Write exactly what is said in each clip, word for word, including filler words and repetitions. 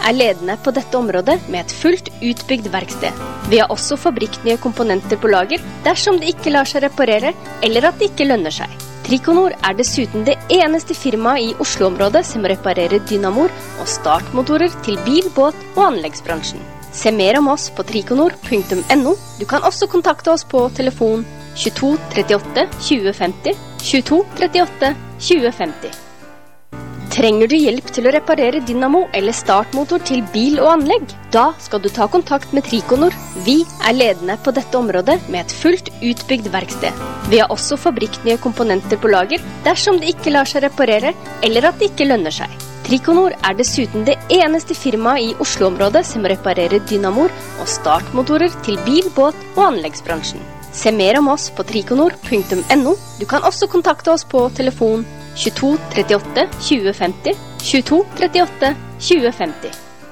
er ledende på dette området med et fullt utbygd verksted. Vi har også fabrikknye komponenter på lager dersom det ikke lar seg reparere, eller at det ikke lønner seg. Triconor er dessuten det eneste firmaet i Oslo-området som reparerer dynamoer og startmotorer til bil, båt og anleggsbransjen. Se mer om oss på triconor punktum no. Du kan også kontakte oss på telefon tjueto trettiåtte tjue femti, tjueto trettiåtte tjue femti. Trenger du hjelp til å reparere dynamo eller startmotor til bil og anlegg? Da skal du ta kontakt med Triconor. Vi er ledende på dette området med et fullt utbygd verksted. Vi har også fabrikknye komponenter på lager dersom det ikke lar seg reparere, eller at det ikke lønner seg. Triconor er dessuten det eneste firmaet i Oslo-området som reparerer dynamoer og startmotorer til bil, båt og anleggsbransjen. Se mer om oss på triconor punktum no. Du kan også kontakte oss på telefon tjueto trettiåtte tjue femti, tjueto trettiåtte tjue femti.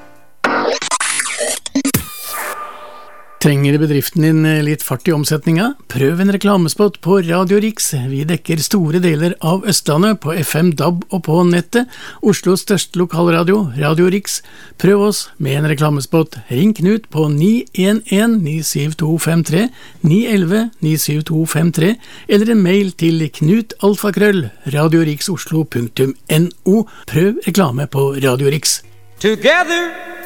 Trenger bedriften din litt fart i omsetninga? Prøv en reklamespot på Radio Rix. Vi dekker store deler av Østlandet på F M, D A B og på nettet. Oslos største lokalradio, Radio Rix. Prøv oss med en reklamespot. Ring Knut på ni en en ni syv to fem tre, ni en en ni syv to fem tre, eller en mail til knutalfakrøll radiorixoslo punktum no. Prøv reklame på Radio Rix. Together